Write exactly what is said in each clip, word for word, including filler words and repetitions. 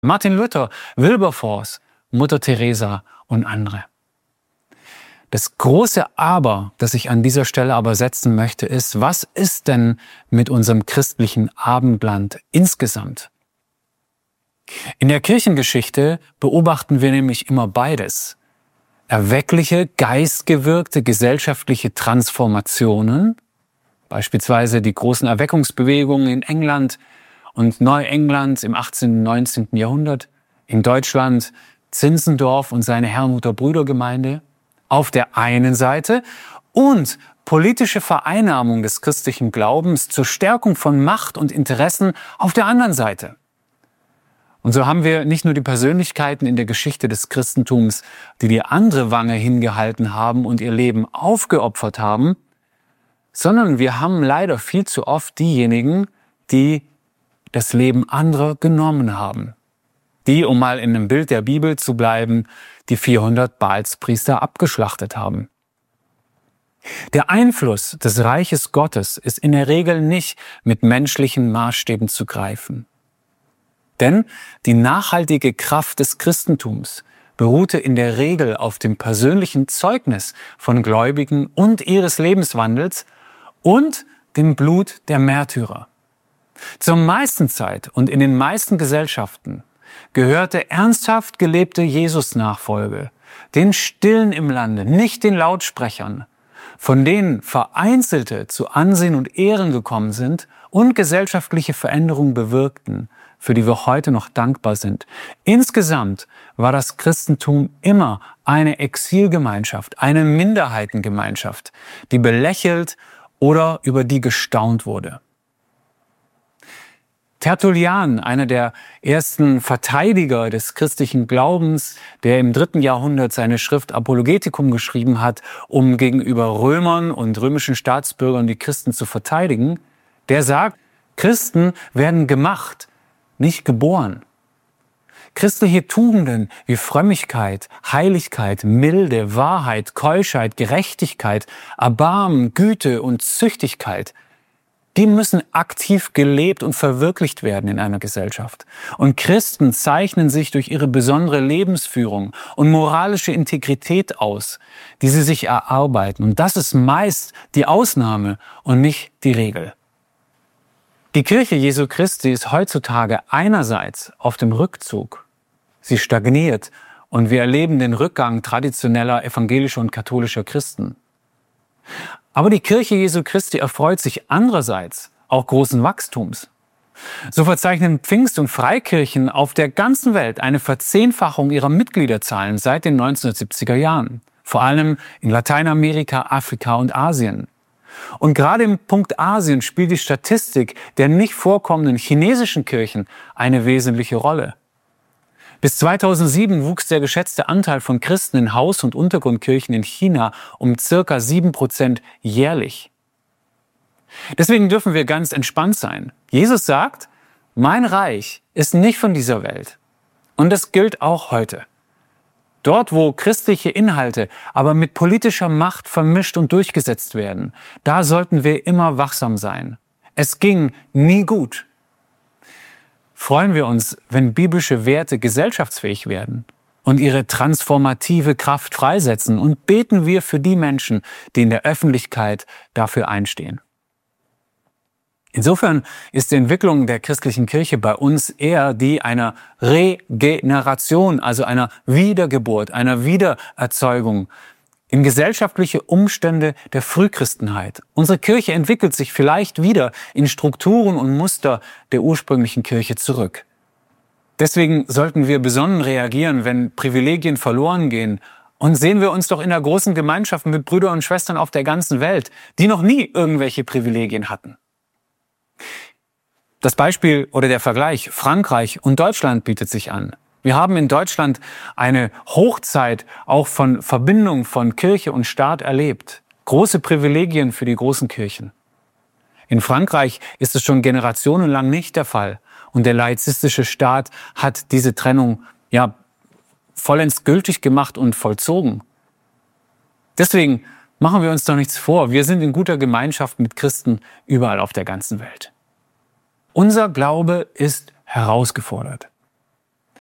Martin Luther, Wilberforce, Mutter Teresa und andere. Das große Aber, das ich an dieser Stelle aber setzen möchte, ist, was ist denn mit unserem christlichen Abendland insgesamt? In der Kirchengeschichte beobachten wir nämlich immer beides. Erweckliche, geistgewirkte gesellschaftliche Transformationen, beispielsweise die großen Erweckungsbewegungen in England und Neuengland im achtzehnten und neunzehnten Jahrhundert, in Deutschland Zinzendorf und seine Herrnhuter Brüdergemeinde auf der einen Seite und politische Vereinnahmung des christlichen Glaubens zur Stärkung von Macht und Interessen auf der anderen Seite. Und so haben wir nicht nur die Persönlichkeiten in der Geschichte des Christentums, die die andere Wange hingehalten haben und ihr Leben aufgeopfert haben, sondern wir haben leider viel zu oft diejenigen, die das Leben anderer genommen haben. Die, um mal in einem Bild der Bibel zu bleiben, die vierhundert Baalspriester abgeschlachtet haben. Der Einfluss des Reiches Gottes ist in der Regel nicht mit menschlichen Maßstäben zu greifen. Denn die nachhaltige Kraft des Christentums beruhte in der Regel auf dem persönlichen Zeugnis von Gläubigen und ihres Lebenswandels und dem Blut der Märtyrer. Zur meisten Zeit und in den meisten Gesellschaften gehörte ernsthaft gelebte Jesus-Nachfolge den Stillen im Lande, nicht den Lautsprechern, von denen Vereinzelte zu Ansehen und Ehren gekommen sind und gesellschaftliche Veränderungen bewirkten, für die wir heute noch dankbar sind. Insgesamt war das Christentum immer eine Exilgemeinschaft, eine Minderheitengemeinschaft, die belächelt oder über die gestaunt wurde. Tertullian, einer der ersten Verteidiger des christlichen Glaubens, der im dritten Jahrhundert seine Schrift Apologetikum geschrieben hat, um gegenüber Römern und römischen Staatsbürgern die Christen zu verteidigen, der sagt, Christen werden gemacht, nicht geboren. Christliche Tugenden wie Frömmigkeit, Heiligkeit, Milde, Wahrheit, Keuschheit, Gerechtigkeit, Erbarmen, Güte und Züchtigkeit, die müssen aktiv gelebt und verwirklicht werden in einer Gesellschaft. Und Christen zeichnen sich durch ihre besondere Lebensführung und moralische Integrität aus, die sie sich erarbeiten. Und das ist meist die Ausnahme und nicht die Regel. Die Kirche Jesu Christi ist heutzutage einerseits auf dem Rückzug. Sie stagniert und wir erleben den Rückgang traditioneller evangelischer und katholischer Christen. Aber die Kirche Jesu Christi erfreut sich andererseits auch großen Wachstums. So verzeichnen Pfingst- und Freikirchen auf der ganzen Welt eine Verzehnfachung ihrer Mitgliederzahlen seit den neunzehnhundertsiebziger Jahren. Vor allem in Lateinamerika, Afrika und Asien. Und gerade im Punkt Asien spielt die Statistik der nicht vorkommenden chinesischen Kirchen eine wesentliche Rolle. Bis zweitausendsieben wuchs der geschätzte Anteil von Christen in Haus- und Untergrundkirchen in China um circa sieben Prozent jährlich. Deswegen dürfen wir ganz entspannt sein. Jesus sagt, mein Reich ist nicht von dieser Welt. Und das gilt auch heute. Dort, wo christliche Inhalte aber mit politischer Macht vermischt und durchgesetzt werden, da sollten wir immer wachsam sein. Es ging nie gut. Freuen wir uns, wenn biblische Werte gesellschaftsfähig werden und ihre transformative Kraft freisetzen, und beten wir für die Menschen, die in der Öffentlichkeit dafür einstehen. Insofern ist die Entwicklung der christlichen Kirche bei uns eher die einer Regeneration, also einer Wiedergeburt, einer Wiedererzeugung in gesellschaftliche Umstände der Frühchristenheit. Unsere Kirche entwickelt sich vielleicht wieder in Strukturen und Muster der ursprünglichen Kirche zurück. Deswegen sollten wir besonnen reagieren, wenn Privilegien verloren gehen. Und sehen wir uns doch in der großen Gemeinschaft mit Brüdern und Schwestern auf der ganzen Welt, die noch nie irgendwelche Privilegien hatten. Das Beispiel oder der Vergleich Frankreich und Deutschland bietet sich an. Wir haben in Deutschland eine Hochzeit auch von Verbindung von Kirche und Staat erlebt. Große Privilegien für die großen Kirchen. In Frankreich ist es schon generationenlang nicht der Fall. Und der laizistische Staat hat diese Trennung ja vollends gültig gemacht und vollzogen. Deswegen machen wir uns doch nichts vor. Wir sind in guter Gemeinschaft mit Christen überall auf der ganzen Welt. Unser Glaube ist herausgefordert.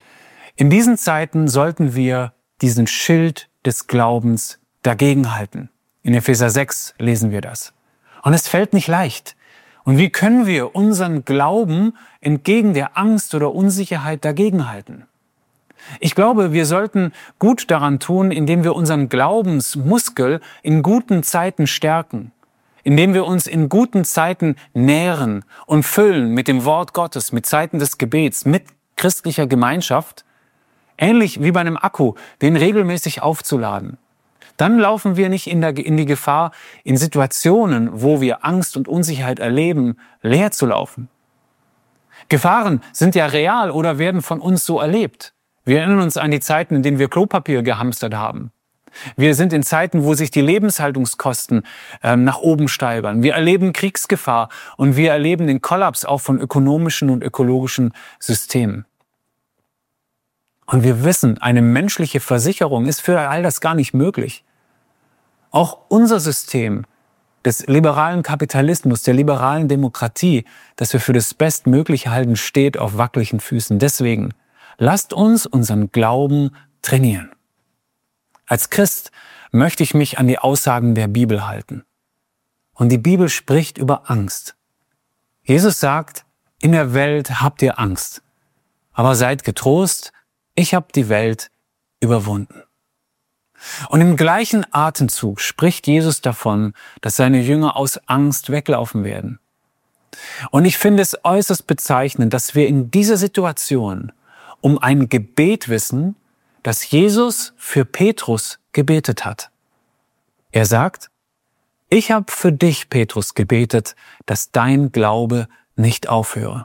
In diesen Zeiten sollten wir diesen Schild des Glaubens dagegenhalten. In Epheser sechs lesen wir das. Und es fällt nicht leicht. Und wie können wir unseren Glauben entgegen der Angst oder Unsicherheit dagegenhalten? Ich glaube, wir sollten gut daran tun, indem wir unseren Glaubensmuskel in guten Zeiten stärken, indem wir uns in guten Zeiten nähren und füllen mit dem Wort Gottes, mit Zeiten des Gebets, mit christlicher Gemeinschaft, ähnlich wie bei einem Akku, den regelmäßig aufzuladen. Dann laufen wir nicht in, der, in die Gefahr, in Situationen, wo wir Angst und Unsicherheit erleben, leer zu laufen. Gefahren sind ja real oder werden von uns so erlebt. Wir erinnern uns an die Zeiten, in denen wir Klopapier gehamstert haben. Wir sind in Zeiten, wo sich die Lebenshaltungskosten äh, nach oben steigern. Wir erleben Kriegsgefahr und wir erleben den Kollaps auch von ökonomischen und ökologischen Systemen. Und wir wissen, eine menschliche Versicherung ist für all das gar nicht möglich. Auch unser System des liberalen Kapitalismus, der liberalen Demokratie, das wir für das Bestmögliche halten, steht auf wackeligen Füßen. Deswegen lasst uns unseren Glauben trainieren. Als Christ möchte ich mich an die Aussagen der Bibel halten. Und die Bibel spricht über Angst. Jesus sagt, in der Welt habt ihr Angst, aber seid getrost, ich habe die Welt überwunden. Und im gleichen Atemzug spricht Jesus davon, dass seine Jünger aus Angst weglaufen werden. Und ich finde es äußerst bezeichnend, dass wir in dieser Situation um ein Gebet wissen, das Jesus für Petrus gebetet hat. Er sagt, ich habe für dich, Petrus, gebetet, dass dein Glaube nicht aufhöre.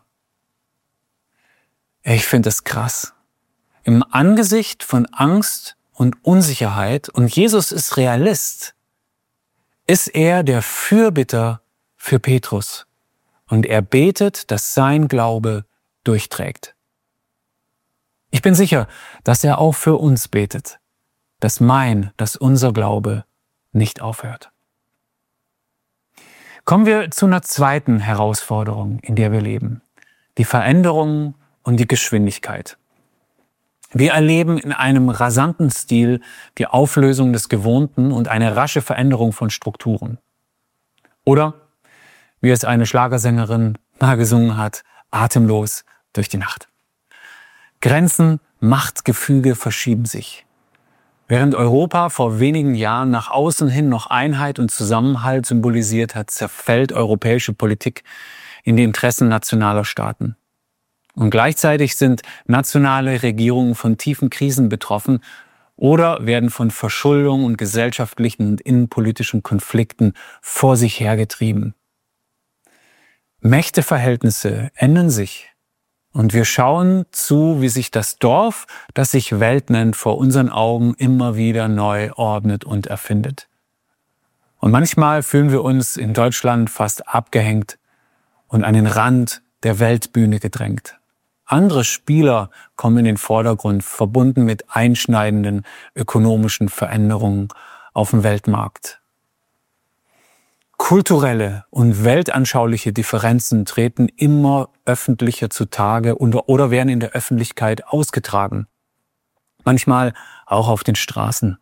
Ich finde es krass. Im Angesicht von Angst und Unsicherheit, und Jesus ist Realist, ist er der Fürbitter für Petrus. Und er betet, dass sein Glaube durchträgt. Ich bin sicher, dass er auch für uns betet, dass mein, dass unser Glaube nicht aufhört. Kommen wir zu einer zweiten Herausforderung, in der wir leben. Die Veränderung und die Geschwindigkeit. Wir erleben in einem rasanten Stil die Auflösung des Gewohnten und eine rasche Veränderung von Strukturen. Oder, wie es eine Schlagersängerin mal gesungen hat, atemlos durch die Nacht. Grenzen, Machtgefüge verschieben sich. Während Europa vor wenigen Jahren nach außen hin noch Einheit und Zusammenhalt symbolisiert hat, zerfällt europäische Politik in die Interessen nationaler Staaten. Und gleichzeitig sind nationale Regierungen von tiefen Krisen betroffen oder werden von Verschuldung und gesellschaftlichen und innenpolitischen Konflikten vor sich hergetrieben. Mächteverhältnisse ändern sich. Und wir schauen zu, wie sich das Dorf, das sich Welt nennt, vor unseren Augen immer wieder neu ordnet und erfindet. Und manchmal fühlen wir uns in Deutschland fast abgehängt und an den Rand der Weltbühne gedrängt. Andere Spieler kommen in den Vordergrund, verbunden mit einschneidenden ökonomischen Veränderungen auf dem Weltmarkt. Kulturelle und weltanschauliche Differenzen treten immer öffentlicher zutage oder werden in der Öffentlichkeit ausgetragen. Manchmal auch auf den Straßen.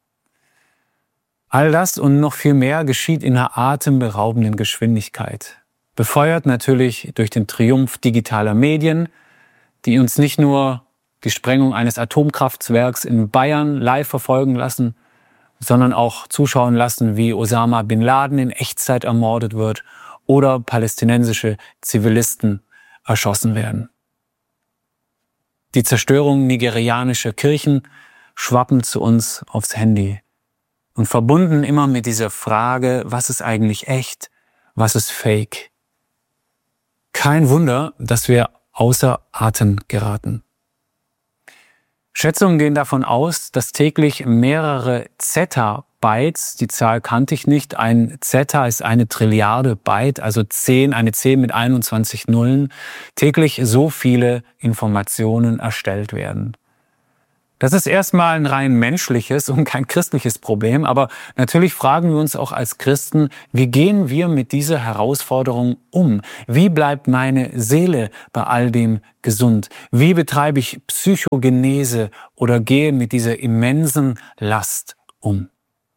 All das und noch viel mehr geschieht in einer atemberaubenden Geschwindigkeit. Befeuert natürlich durch den Triumph digitaler Medien, die uns nicht nur die Sprengung eines Atomkraftwerks in Bayern live verfolgen lassen, sondern auch zuschauen lassen, wie Osama bin Laden in Echtzeit ermordet wird oder palästinensische Zivilisten erschossen werden. Die Zerstörung nigerianischer Kirchen schwappen zu uns aufs Handy und verbunden immer mit dieser Frage, was ist eigentlich echt, was ist fake? Kein Wunder, dass wir außer Atem geraten. Schätzungen gehen davon aus, dass täglich mehrere Zettabytes, die Zahl kannte ich nicht, ein Zetta ist eine Trilliarde Byte, also zehn, eine zehn mit einundzwanzig Nullen, täglich so viele Informationen erstellt werden. Das ist erstmal ein rein menschliches und kein christliches Problem, aber natürlich fragen wir uns auch als Christen, wie gehen wir mit dieser Herausforderung um? Wie bleibt meine Seele bei all dem gesund? Wie betreibe ich Psychogenese oder gehe mit dieser immensen Last um?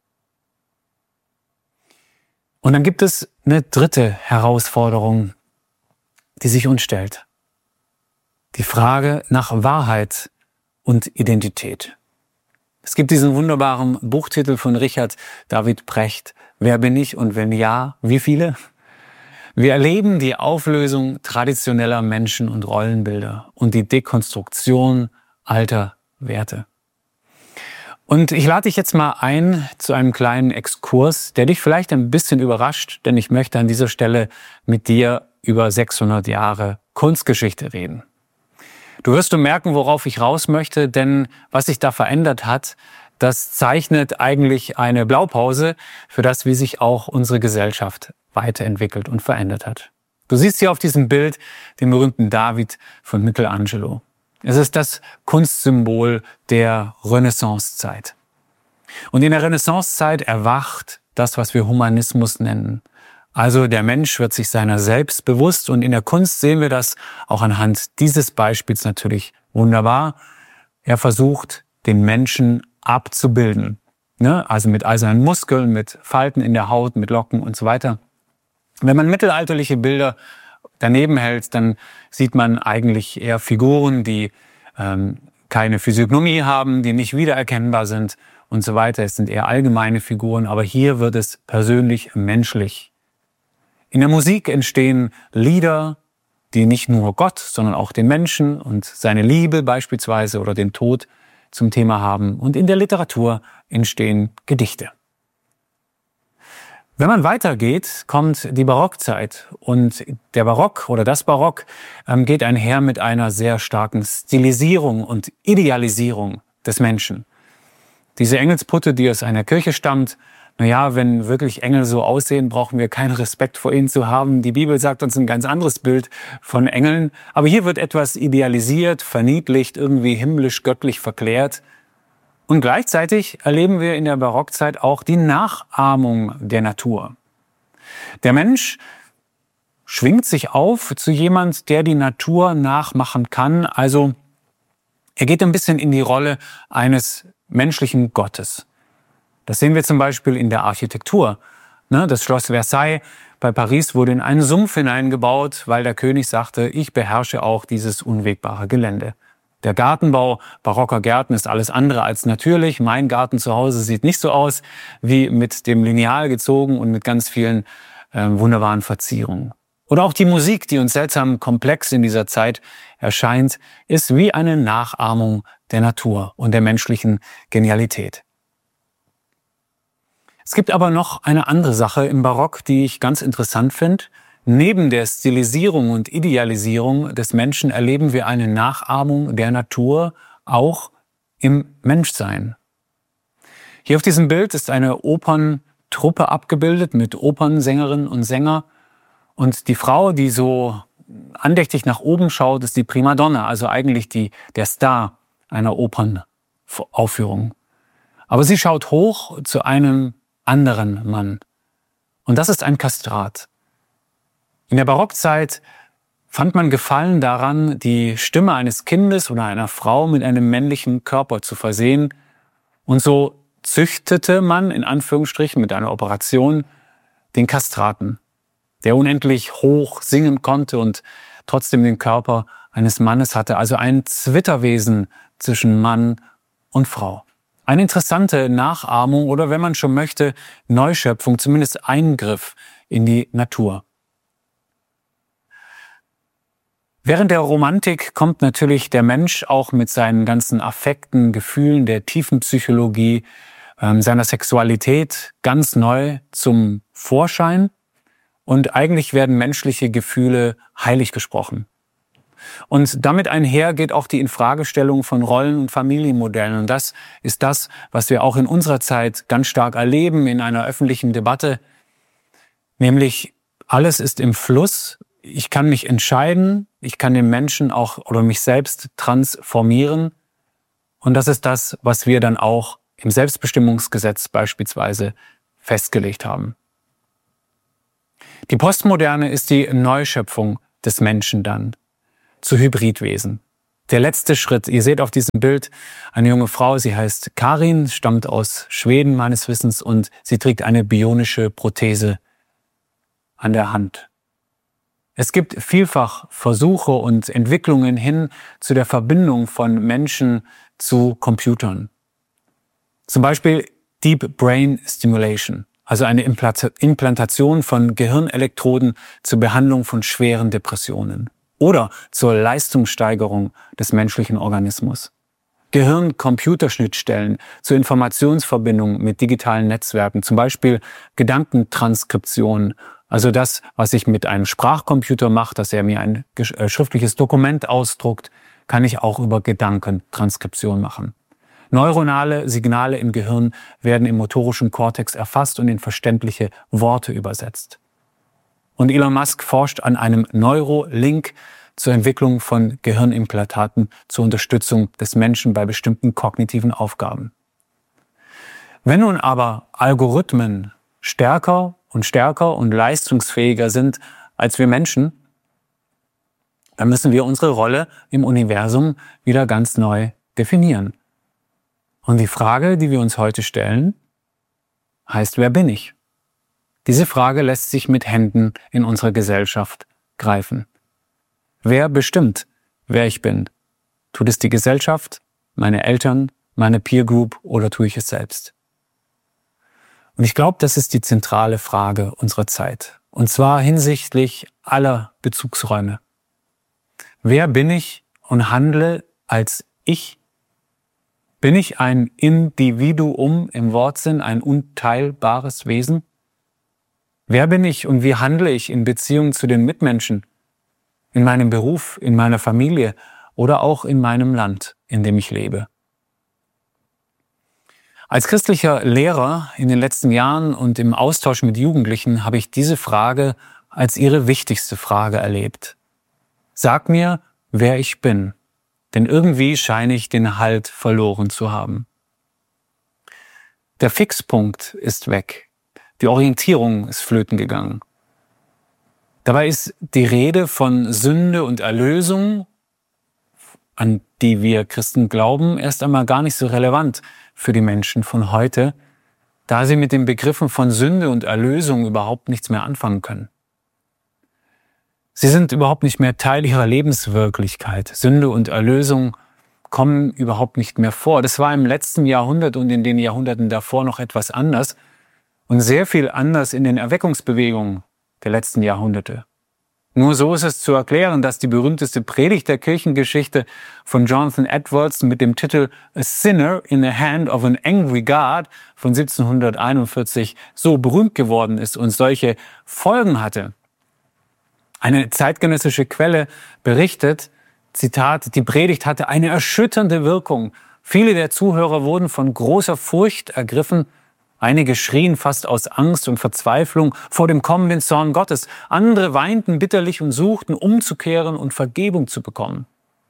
Und dann gibt es eine dritte Herausforderung, die sich uns stellt. Die Frage nach Wahrheit und Identität. Es gibt diesen wunderbaren Buchtitel von Richard David Precht, Wer bin ich und wenn ja, wie viele? Wir erleben die Auflösung traditioneller Menschen- und Rollenbilder und die Dekonstruktion alter Werte. Und ich lade dich jetzt mal ein zu einem kleinen Exkurs, der dich vielleicht ein bisschen überrascht, denn ich möchte an dieser Stelle mit dir über sechshundert Jahre Kunstgeschichte reden. Du wirst du merken, worauf ich raus möchte, denn was sich da verändert hat, das zeichnet eigentlich eine Blaupause für das, wie sich auch unsere Gesellschaft weiterentwickelt und verändert hat. Du siehst hier auf diesem Bild den berühmten David von Michelangelo. Es ist das Kunstsymbol der Renaissancezeit. Und in der Renaissancezeit erwacht das, was wir Humanismus nennen. Also der Mensch wird sich seiner selbst bewusst und in der Kunst sehen wir das auch anhand dieses Beispiels natürlich wunderbar. Er versucht, den Menschen abzubilden, ne? Also mit eisernen Muskeln, mit Falten in der Haut, mit Locken und so weiter. Wenn man mittelalterliche Bilder daneben hält, dann sieht man eigentlich eher Figuren, die ähm, keine Physiognomie haben, die nicht wiedererkennbar sind und so weiter. Es sind eher allgemeine Figuren, aber hier wird es persönlich menschlich. In der Musik entstehen Lieder, die nicht nur Gott, sondern auch den Menschen und seine Liebe beispielsweise oder den Tod zum Thema haben. Und in der Literatur entstehen Gedichte. Wenn man weitergeht, kommt die Barockzeit. Und der Barock oder das Barock ähm, geht einher mit einer sehr starken Stilisierung und Idealisierung des Menschen. Diese Engelsputte, die aus einer Kirche stammt, naja, wenn wirklich Engel so aussehen, brauchen wir keinen Respekt vor ihnen zu haben. Die Bibel sagt uns ein ganz anderes Bild von Engeln. Aber hier wird etwas idealisiert, verniedlicht, irgendwie himmlisch, göttlich verklärt. Und gleichzeitig erleben wir in der Barockzeit auch die Nachahmung der Natur. Der Mensch schwingt sich auf zu jemand, der die Natur nachmachen kann. Also er geht ein bisschen in die Rolle eines menschlichen Gottes. Das sehen wir zum Beispiel in der Architektur. Das Schloss Versailles bei Paris wurde in einen Sumpf hineingebaut, weil der König sagte, ich beherrsche auch dieses unwegbare Gelände. Der Gartenbau barocker Gärten ist alles andere als natürlich. Mein Garten zu Hause sieht nicht so aus wie mit dem Lineal gezogen und mit ganz vielen äh, wunderbaren Verzierungen. Oder auch die Musik, die uns seltsam komplex in dieser Zeit erscheint, ist wie eine Nachahmung der Natur und der menschlichen Genialität. Es gibt aber noch eine andere Sache im Barock, die ich ganz interessant finde. Neben der Stilisierung und Idealisierung des Menschen erleben wir eine Nachahmung der Natur auch im Menschsein. Hier auf diesem Bild ist eine Operntruppe abgebildet mit Opernsängerinnen und Sängern. Und die Frau, die so andächtig nach oben schaut, ist die Primadonna, also eigentlich die, der Star einer Opernaufführung. Aber sie schaut hoch zu einem anderen Mann. Und das ist ein Kastrat. In der Barockzeit fand man Gefallen daran, die Stimme eines Kindes oder einer Frau mit einem männlichen Körper zu versehen. Und so züchtete man, in Anführungsstrichen, mit einer Operation den Kastraten, der unendlich hoch singen konnte und trotzdem den Körper eines Mannes hatte. Also ein Zwitterwesen zwischen Mann und Frau. Eine interessante Nachahmung oder, wenn man schon möchte, Neuschöpfung, zumindest Eingriff in die Natur. Während der Romantik kommt natürlich der Mensch auch mit seinen ganzen Affekten, Gefühlen, der tiefen Psychologie, äh, seiner Sexualität ganz neu zum Vorschein. Und eigentlich werden menschliche Gefühle heilig gesprochen. Und damit einher geht auch die Infragestellung von Rollen- und Familienmodellen. Und das ist das, was wir auch in unserer Zeit ganz stark erleben in einer öffentlichen Debatte. Nämlich, alles ist im Fluss. Ich kann mich entscheiden. Ich kann den Menschen auch oder mich selbst transformieren. Und das ist das, was wir dann auch im Selbstbestimmungsgesetz beispielsweise festgelegt haben. Die Postmoderne ist die Neuschöpfung des Menschen dann zu Hybridwesen. Der letzte Schritt, ihr seht auf diesem Bild eine junge Frau, sie heißt Karin, stammt aus Schweden meines Wissens und sie trägt eine bionische Prothese an der Hand. Es gibt vielfach Versuche und Entwicklungen hin zu der Verbindung von Menschen zu Computern. Zum Beispiel Deep Brain Stimulation, also eine Implantation von Gehirnelektroden zur Behandlung von schweren Depressionen oder zur Leistungssteigerung des menschlichen Organismus. Gehirn-Computerschnittstellen zur Informationsverbindung mit digitalen Netzwerken, zum Beispiel Gedankentranskription, also das, was ich mit einem Sprachcomputer mache, dass er mir ein äh, schriftliches Dokument ausdruckt, kann ich auch über Gedankentranskription machen. Neuronale Signale im Gehirn werden im motorischen Kortex erfasst und in verständliche Worte übersetzt. Und Elon Musk forscht an einem Neurolink zur Entwicklung von Gehirnimplantaten zur Unterstützung des Menschen bei bestimmten kognitiven Aufgaben. Wenn nun aber Algorithmen stärker und stärker und leistungsfähiger sind als wir Menschen, dann müssen wir unsere Rolle im Universum wieder ganz neu definieren. Und die Frage, die wir uns heute stellen, heißt, wer bin ich? Diese Frage lässt sich mit Händen in unserer Gesellschaft greifen. Wer bestimmt, wer ich bin? Tut es die Gesellschaft, meine Eltern, meine Peer Group oder tue ich es selbst? Und ich glaube, das ist die zentrale Frage unserer Zeit. Und zwar hinsichtlich aller Bezugsräume. Wer bin ich und handle als ich? Bin ich ein Individuum im Wortsinn, ein unteilbares Wesen? Wer bin ich und wie handle ich in Beziehung zu den Mitmenschen, in meinem Beruf, in meiner Familie oder auch in meinem Land, in dem ich lebe? Als christlicher Lehrer in den letzten Jahren und im Austausch mit Jugendlichen habe ich diese Frage als ihre wichtigste Frage erlebt. Sag mir, wer ich bin, denn irgendwie scheine ich den Halt verloren zu haben. Der Fixpunkt ist weg. Die Orientierung ist flöten gegangen. Dabei ist die Rede von Sünde und Erlösung, an die wir Christen glauben, erst einmal gar nicht so relevant für die Menschen von heute, da sie mit den Begriffen von Sünde und Erlösung überhaupt nichts mehr anfangen können. Sie sind überhaupt nicht mehr Teil ihrer Lebenswirklichkeit. Sünde und Erlösung kommen überhaupt nicht mehr vor. Das war im letzten Jahrhundert und in den Jahrhunderten davor noch etwas anders und sehr viel anders in den Erweckungsbewegungen der letzten Jahrhunderte. Nur so ist es zu erklären, dass die berühmteste Predigt der Kirchengeschichte von Jonathan Edwards mit dem Titel A Sinner in the Hand of an Angry God von siebzehnhunderteinundvierzig so berühmt geworden ist und solche Folgen hatte. Eine zeitgenössische Quelle berichtet, Zitat, die Predigt hatte eine erschütternde Wirkung. Viele der Zuhörer wurden von großer Furcht ergriffen. Einige schrien fast aus Angst und Verzweiflung vor dem kommenden Zorn Gottes. Andere weinten bitterlich und suchten, umzukehren und Vergebung zu bekommen.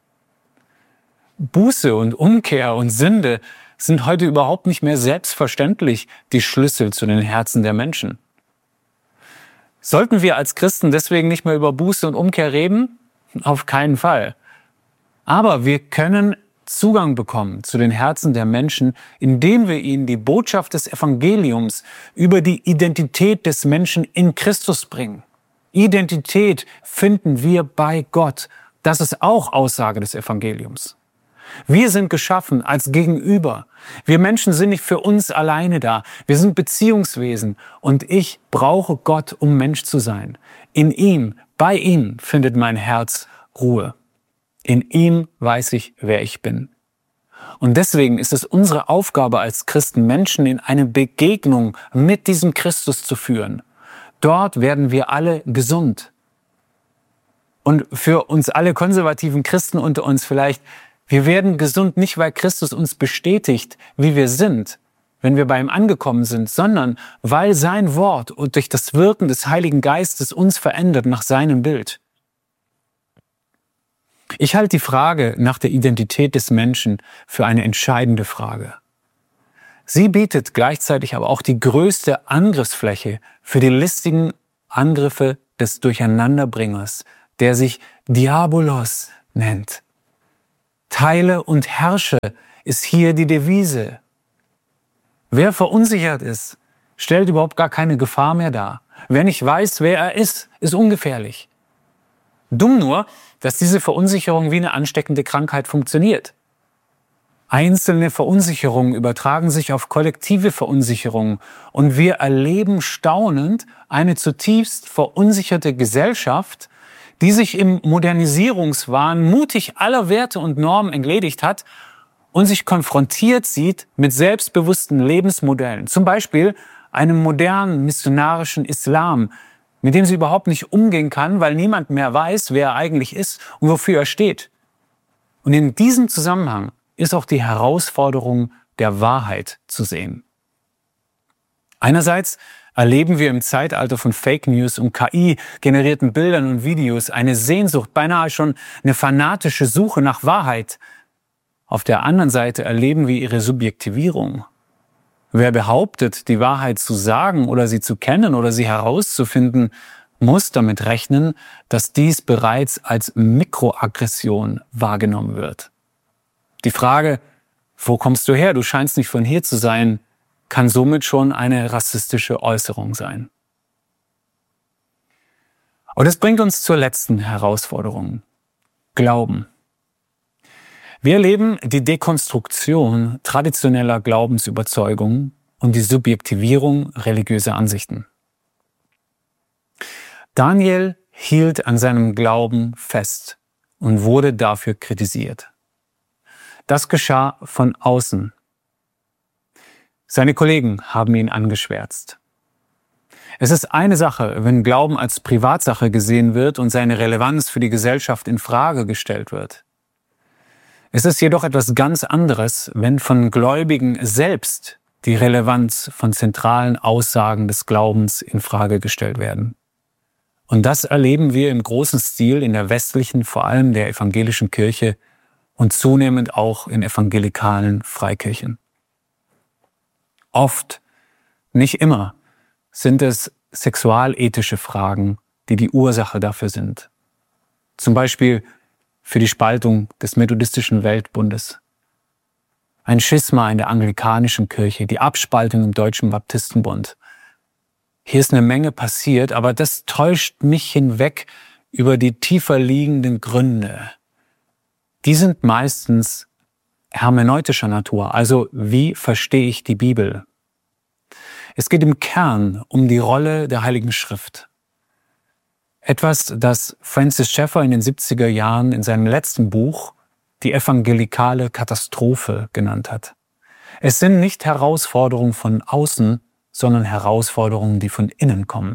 Buße und Umkehr und Sünde sind heute überhaupt nicht mehr selbstverständlich die Schlüssel zu den Herzen der Menschen. Sollten wir als Christen deswegen nicht mehr über Buße und Umkehr reden? Auf keinen Fall. Aber wir können Zugang bekommen zu den Herzen der Menschen, indem wir ihnen die Botschaft des Evangeliums über die Identität des Menschen in Christus bringen. Identität finden wir bei Gott. Das ist auch Aussage des Evangeliums. Wir sind geschaffen als Gegenüber. Wir Menschen sind nicht für uns alleine da. Wir sind Beziehungswesen und ich brauche Gott, um Mensch zu sein. In ihm, bei ihm findet mein Herz Ruhe. In ihm weiß ich, wer ich bin. Und deswegen ist es unsere Aufgabe als Christen, Menschen in eine Begegnung mit diesem Christus zu führen. Dort werden wir alle gesund. Und für uns alle konservativen Christen unter uns vielleicht, wir werden gesund nicht, weil Christus uns bestätigt, wie wir sind, wenn wir bei ihm angekommen sind, sondern weil sein Wort und durch das Wirken des Heiligen Geistes uns verändert nach seinem Bild. Ich halte die Frage nach der Identität des Menschen für eine entscheidende Frage. Sie bietet gleichzeitig aber auch die größte Angriffsfläche für die listigen Angriffe des Durcheinanderbringers, der sich Diabolos nennt. Teile und herrsche ist hier die Devise. Wer verunsichert ist, stellt überhaupt gar keine Gefahr mehr dar. Wer nicht weiß, wer er ist, ist ungefährlich. Dumm nur, dass diese Verunsicherung wie eine ansteckende Krankheit funktioniert. Einzelne Verunsicherungen übertragen sich auf kollektive Verunsicherungen und wir erleben staunend eine zutiefst verunsicherte Gesellschaft, die sich im Modernisierungswahn mutig aller Werte und Normen entledigt hat und sich konfrontiert sieht mit selbstbewussten Lebensmodellen, zum Beispiel einem modernen missionarischen Islam, mit dem sie überhaupt nicht umgehen kann, weil niemand mehr weiß, wer er eigentlich ist und wofür er steht. Und in diesem Zusammenhang ist auch die Herausforderung der Wahrheit zu sehen. Einerseits erleben wir im Zeitalter von Fake News und K I-generierten Bildern und Videos eine Sehnsucht, beinahe schon eine fanatische Suche nach Wahrheit. Auf der anderen Seite erleben wir ihre Subjektivierung. Wer behauptet, die Wahrheit zu sagen oder sie zu kennen oder sie herauszufinden, muss damit rechnen, dass dies bereits als Mikroaggression wahrgenommen wird. Die Frage, wo kommst du her? Du scheinst nicht von hier zu sein, kann somit schon eine rassistische Äußerung sein. Und das bringt uns zur letzten Herausforderung. Glauben. Wir erleben die Dekonstruktion traditioneller Glaubensüberzeugungen und die Subjektivierung religiöser Ansichten. Daniel hielt an seinem Glauben fest und wurde dafür kritisiert. Das geschah von außen. Seine Kollegen haben ihn angeschwärzt. Es ist eine Sache, wenn Glauben als Privatsache gesehen wird und seine Relevanz für die Gesellschaft in Frage gestellt wird. Es ist jedoch etwas ganz anderes, wenn von Gläubigen selbst die Relevanz von zentralen Aussagen des Glaubens in Frage gestellt werden. Und das erleben wir im großen Stil in der westlichen, vor allem der evangelischen Kirche und zunehmend auch in evangelikalen Freikirchen. Oft, nicht immer, sind es sexualethische Fragen, die die Ursache dafür sind. Zum Beispiel für die Spaltung des methodistischen Weltbundes, ein Schisma in der anglikanischen Kirche, die Abspaltung im Deutschen Baptistenbund. Hier ist eine Menge passiert, aber das täuscht mich hinweg über die tiefer liegenden Gründe. Die sind meistens hermeneutischer Natur, also wie verstehe ich die Bibel? Es geht im Kern um die Rolle der Heiligen Schrift. Etwas, das Francis Schaeffer in den siebziger Jahren in seinem letzten Buch die evangelikale Katastrophe genannt hat. Es sind nicht Herausforderungen von außen, sondern Herausforderungen, die von innen kommen.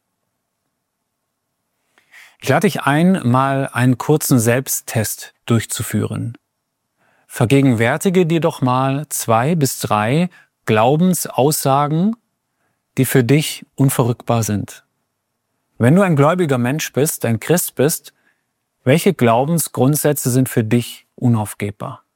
Ich lade dich ein, mal einen kurzen Selbsttest durchzuführen. Vergegenwärtige dir doch mal zwei bis drei Glaubensaussagen, die für dich unverrückbar sind. Wenn du ein gläubiger Mensch bist, ein Christ bist, welche Glaubensgrundsätze sind für dich unaufgebbar?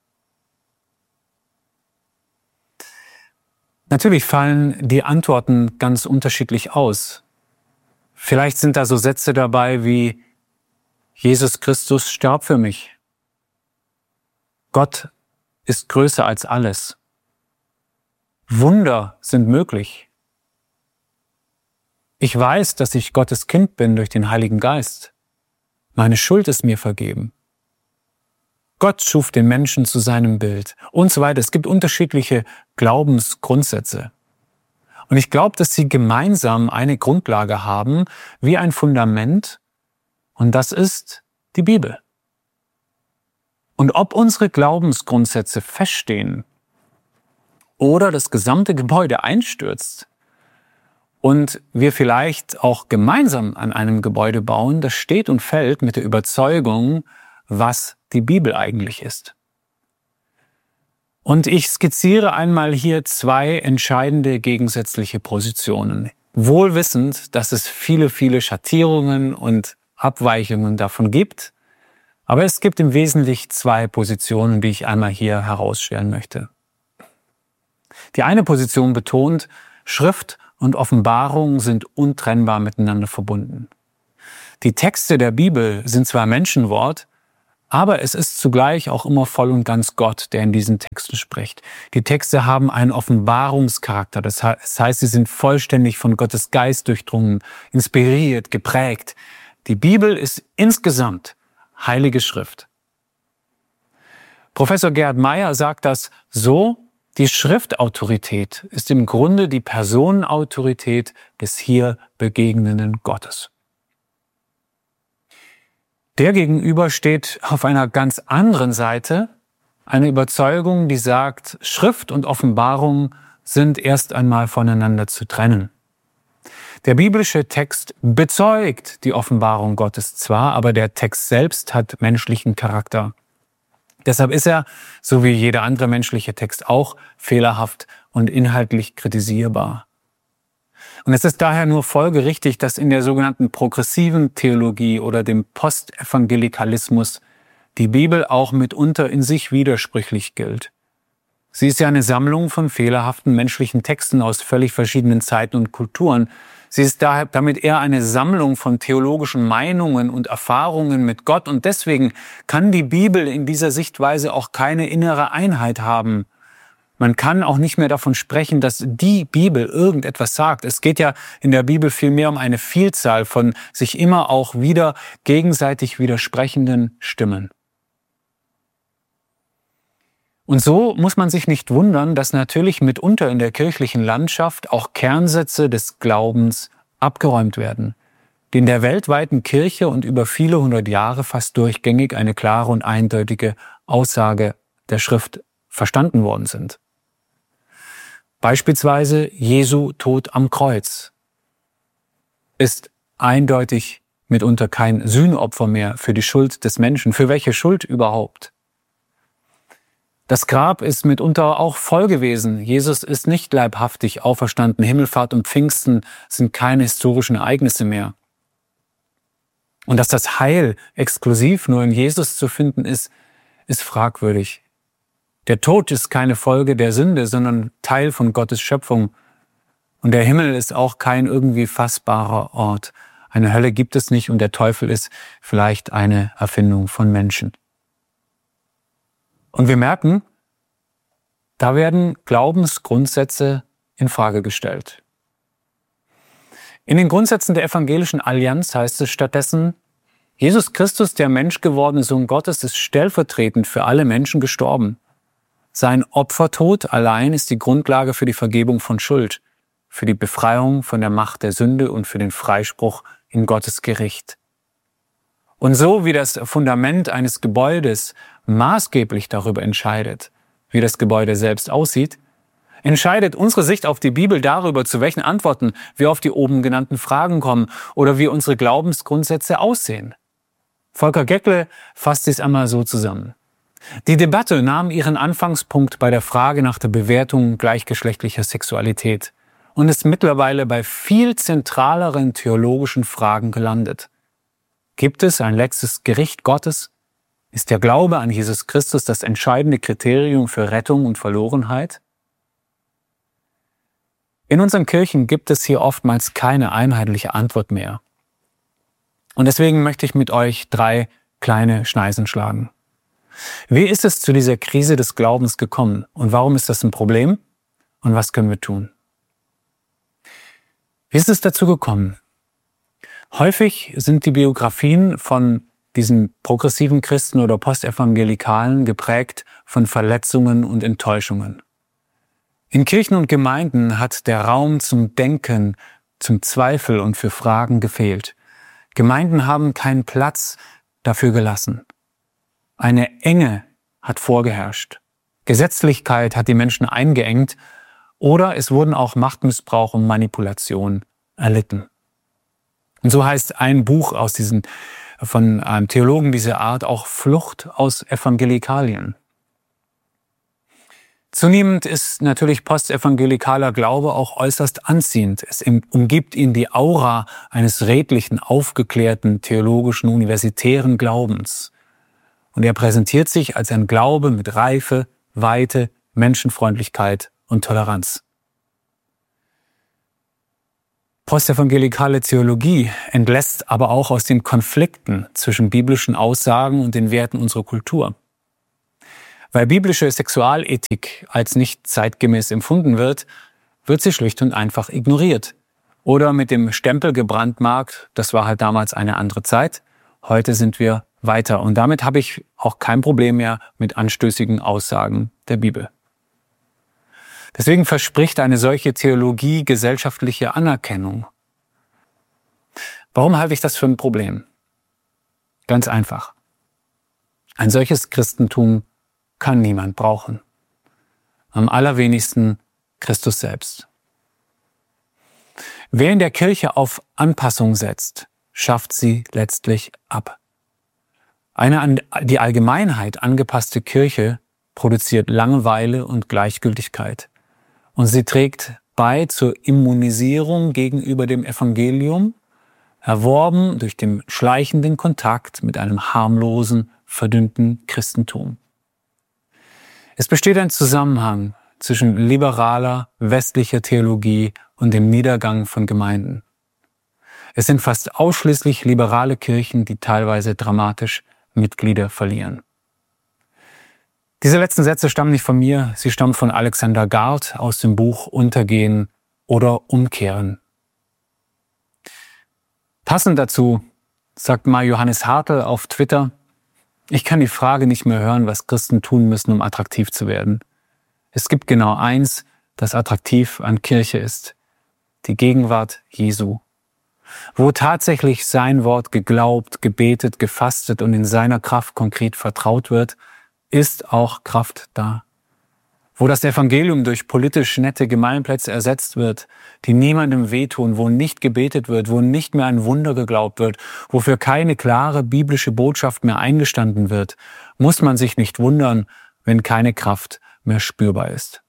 Natürlich fallen die Antworten ganz unterschiedlich aus. Vielleicht sind da so Sätze dabei wie Jesus Christus starb für mich. Gott ist größer als alles. Wunder sind möglich. Ich weiß, dass ich Gottes Kind bin durch den Heiligen Geist. Meine Schuld ist mir vergeben. Gott schuf den Menschen zu seinem Bild und so weiter. Es gibt unterschiedliche Glaubensgrundsätze. Und ich glaube, dass sie gemeinsam eine Grundlage haben, wie ein Fundament, und das ist die Bibel. Und ob unsere Glaubensgrundsätze feststehen oder das gesamte Gebäude einstürzt und wir vielleicht auch gemeinsam an einem Gebäude bauen, das steht und fällt mit der Überzeugung, was die Bibel eigentlich ist. Und ich skizziere einmal hier zwei entscheidende gegensätzliche Positionen, wohl wissend, dass es viele, viele Schattierungen und Abweichungen davon gibt. Aber es gibt im Wesentlichen zwei Positionen, die ich einmal hier herausstellen möchte. Die eine Position betont, Schrift und Offenbarung sind untrennbar miteinander verbunden. Die Texte der Bibel sind zwar Menschenwort, aber es ist zugleich auch immer voll und ganz Gott, der in diesen Texten spricht. Die Texte haben einen Offenbarungscharakter, das heißt, sie sind vollständig von Gottes Geist durchdrungen, inspiriert, geprägt. Die Bibel ist insgesamt Heilige Schrift. Professor Gerhard Meyer sagt das so: Die Schriftautorität ist im Grunde die Personenautorität des hier begegnenden Gottes. Der gegenüber steht auf einer ganz anderen Seite eine Überzeugung, die sagt, Schrift und Offenbarung sind erst einmal voneinander zu trennen. Der biblische Text bezeugt die Offenbarung Gottes zwar, aber der Text selbst hat menschlichen Charakter. Deshalb ist er, so wie jeder andere menschliche Text auch, fehlerhaft und inhaltlich kritisierbar. Und es ist daher nur folgerichtig, dass in der sogenannten progressiven Theologie oder dem Postevangelikalismus die Bibel auch mitunter in sich widersprüchlich gilt. Sie ist ja eine Sammlung von fehlerhaften menschlichen Texten aus völlig verschiedenen Zeiten und Kulturen. Sie ist daher damit eher eine Sammlung von theologischen Meinungen und Erfahrungen mit Gott, und deswegen kann die Bibel in dieser Sichtweise auch keine innere Einheit haben. Man kann auch nicht mehr davon sprechen, dass die Bibel irgendetwas sagt. Es geht ja in der Bibel vielmehr um eine Vielzahl von sich immer auch wieder gegenseitig widersprechenden Stimmen. Und so muss man sich nicht wundern, dass natürlich mitunter in der kirchlichen Landschaft auch Kernsätze des Glaubens abgeräumt werden, die in der weltweiten Kirche und über viele hundert Jahre fast durchgängig eine klare und eindeutige Aussage der Schrift verstanden worden sind. Beispielsweise Jesu Tod am Kreuz ist eindeutig mitunter kein Sühnopfer mehr für die Schuld des Menschen. Für welche Schuld überhaupt? Das Grab ist mitunter auch voll gewesen. Jesus ist nicht leibhaftig auferstanden. Himmelfahrt und Pfingsten sind keine historischen Ereignisse mehr. Und dass das Heil exklusiv nur in Jesus zu finden ist, ist fragwürdig. Der Tod ist keine Folge der Sünde, sondern Teil von Gottes Schöpfung. Und der Himmel ist auch kein irgendwie fassbarer Ort. Eine Hölle gibt es nicht und der Teufel ist vielleicht eine Erfindung von Menschen. Und wir merken, da werden Glaubensgrundsätze in Frage gestellt. In den Grundsätzen der evangelischen Allianz heißt es stattdessen, Jesus Christus, der menschgewordene Sohn Gottes, ist stellvertretend für alle Menschen gestorben. Sein Opfertod allein ist die Grundlage für die Vergebung von Schuld, für die Befreiung von der Macht der Sünde und für den Freispruch in Gottes Gericht. Und so wie das Fundament eines Gebäudes maßgeblich darüber entscheidet, wie das Gebäude selbst aussieht, entscheidet unsere Sicht auf die Bibel darüber, zu welchen Antworten wir auf die oben genannten Fragen kommen oder wie unsere Glaubensgrundsätze aussehen. Volker Geckle fasst dies einmal so zusammen. Die Debatte nahm ihren Anfangspunkt bei der Frage nach der Bewertung gleichgeschlechtlicher Sexualität und ist mittlerweile bei viel zentraleren theologischen Fragen gelandet. Gibt es ein letztes Gericht Gottes? Ist der Glaube an Jesus Christus das entscheidende Kriterium für Rettung und Verlorenheit? In unseren Kirchen gibt es hier oftmals keine einheitliche Antwort mehr. Und deswegen möchte ich mit euch drei kleine Schneisen schlagen. Wie ist es zu dieser Krise des Glaubens gekommen und warum ist das ein Problem und was können wir tun? Wie ist es dazu gekommen? Häufig sind die Biografien von diesen progressiven Christen oder Postevangelikalen geprägt von Verletzungen und Enttäuschungen. In Kirchen und Gemeinden hat der Raum zum Denken, zum Zweifel und für Fragen gefehlt. Gemeinden haben keinen Platz dafür gelassen. Eine Enge hat vorgeherrscht. Gesetzlichkeit hat die Menschen eingeengt oder es wurden auch Machtmissbrauch und Manipulation erlitten. Und so heißt ein Buch aus diesen, von einem Theologen dieser Art auch Flucht aus Evangelikalien. Zunehmend ist natürlich postevangelikaler Glaube auch äußerst anziehend. Es umgibt ihn die Aura eines redlichen, aufgeklärten, theologischen, universitären Glaubens. und er präsentiert sich als ein Glaube mit Reife, Weite, Menschenfreundlichkeit und Toleranz. Postevangelikale Theologie entlässt aber auch aus den Konflikten zwischen biblischen Aussagen und den Werten unserer Kultur. Weil biblische Sexualethik als nicht zeitgemäß empfunden wird, wird sie schlicht und einfach ignoriert. Oder mit dem Stempel gebrandmarkt, das war halt damals eine andere Zeit, heute sind wir weiter. Und damit habe ich auch kein Problem mehr mit anstößigen Aussagen der Bibel. Deswegen verspricht eine solche Theologie gesellschaftliche Anerkennung. Warum halte ich das für ein Problem? Ganz einfach. Ein solches Christentum kann niemand brauchen. Am allerwenigsten Christus selbst. Wer in der Kirche auf Anpassung setzt, schafft sie letztlich ab. Eine an die Allgemeinheit angepasste Kirche produziert Langeweile und Gleichgültigkeit. Und sie trägt bei zur Immunisierung gegenüber dem Evangelium, erworben durch den schleichenden Kontakt mit einem harmlosen, verdünnten Christentum. Es besteht ein Zusammenhang zwischen liberaler, westlicher Theologie und dem Niedergang von Gemeinden. Es sind fast ausschließlich liberale Kirchen, die teilweise dramatisch Mitglieder verlieren. Diese letzten Sätze stammen nicht von mir, sie stammen von Alexander Gard aus dem Buch Untergehen oder Umkehren. Passend dazu sagt mal Johannes Hartl auf Twitter: Ich kann die Frage nicht mehr hören, was Christen tun müssen, um attraktiv zu werden. Es gibt genau eins, das attraktiv an Kirche ist: die Gegenwart Jesu. Wo tatsächlich sein Wort geglaubt, gebetet, gefastet und in seiner Kraft konkret vertraut wird, ist auch Kraft da. Wo das Evangelium durch politisch nette Gemeinplätze ersetzt wird, die niemandem wehtun, wo nicht gebetet wird, wo nicht mehr an Wunder geglaubt wird, wofür keine klare biblische Botschaft mehr eingestanden wird, muss man sich nicht wundern, wenn keine Kraft mehr spürbar ist.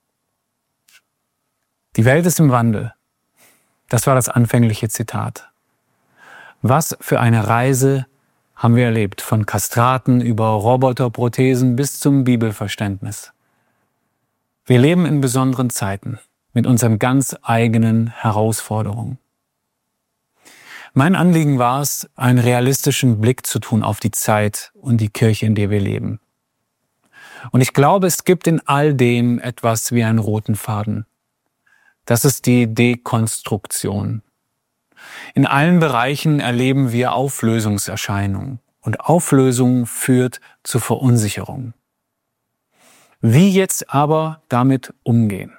Die Welt ist im Wandel. Das war das anfängliche Zitat. Was für eine Reise haben wir erlebt, von Kastraten über Roboterprothesen bis zum Bibelverständnis. Wir leben in besonderen Zeiten mit unseren ganz eigenen Herausforderungen. Mein Anliegen war es, einen realistischen Blick zu tun auf die Zeit und die Kirche, in der wir leben. Und ich glaube, es gibt in all dem etwas wie einen roten Faden. Das ist die Dekonstruktion. In allen Bereichen erleben wir Auflösungserscheinungen. Und Auflösung führt zu Verunsicherung. Wie jetzt aber damit umgehen?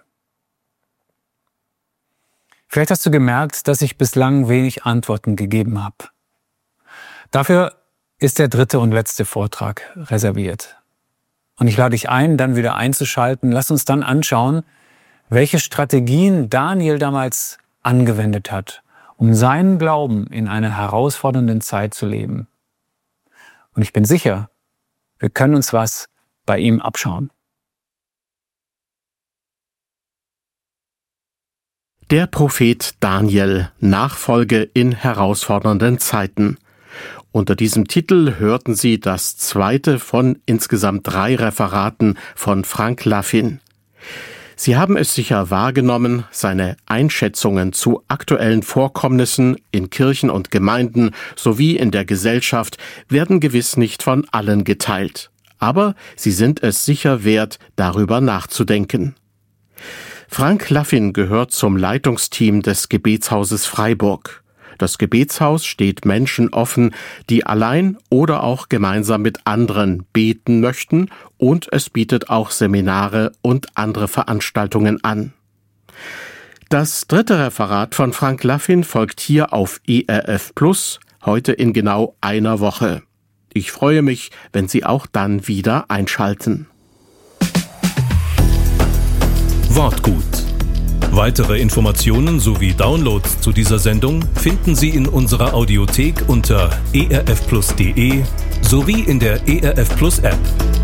Vielleicht hast du gemerkt, dass ich bislang wenig Antworten gegeben habe. Dafür ist der dritte und letzte Vortrag reserviert. Und ich lade dich ein, dann wieder einzuschalten. Lass uns dann anschauen, welche Strategien Daniel damals angewendet hat, um seinen Glauben in einer herausfordernden Zeit zu leben. Und ich bin sicher, wir können uns was bei ihm abschauen. Der Prophet Daniel, Nachfolge in herausfordernden Zeiten. Unter diesem Titel hörten Sie das zweite von insgesamt drei Referaten von Frank Laffin. Sie haben es sicher wahrgenommen, seine Einschätzungen zu aktuellen Vorkommnissen in Kirchen und Gemeinden sowie in der Gesellschaft werden gewiss nicht von allen geteilt. Aber sie sind es sicher wert, darüber nachzudenken. Frank Laffin gehört zum Leitungsteam des Gebetshauses Freiburg. Das Gebetshaus steht Menschen offen, die allein oder auch gemeinsam mit anderen beten möchten, und es bietet auch Seminare und andere Veranstaltungen an. Das dritte Referat von Frank Laffin folgt hier auf E R F Plus, heute in genau einer Woche. Ich freue mich, wenn Sie auch dann wieder einschalten. Wortgut. Weitere Informationen sowie Downloads zu dieser Sendung finden Sie in unserer Audiothek unter e r f plus punkt d e sowie in der E R F Plus App.